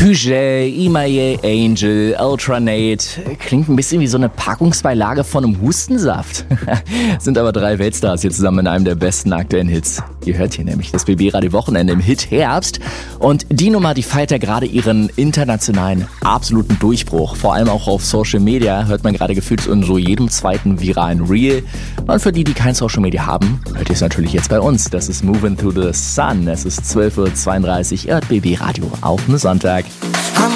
Peugeot, Imaye Angel, Ultranate. Klingt ein bisschen wie so eine Packungsbeilage von einem Hustensaft. Sind aber 3 Weltstars hier zusammen in einem der besten aktuellen Hits. Ihr hört hier nämlich das BB Radio Wochenende im Hit Herbst. Und die Nummer, die feiert ja gerade ihren internationalen absoluten Durchbruch. Vor allem auch auf Social Media hört man gerade gefühlt in so jedem zweiten viralen Reel. Und für die, die kein Social Media haben, hört ihr es natürlich jetzt bei uns. Das ist Moving to the Sun. Es ist 12:32 Uhr, ihr hört BB Radio auf dem Sonntag.